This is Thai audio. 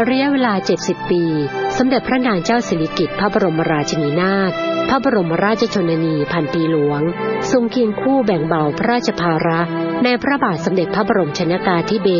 ระยะเวลา70ปีสมเด็จพระนางเจ้าสิริกิติ์พระบรมราชินีนาถพระบรมราชชนนีพันปีหลวงทรงเคียงคู่แบ่งเบาพระราชภาระในพระบาทสมเด็จพระบรมชนกาธิเบ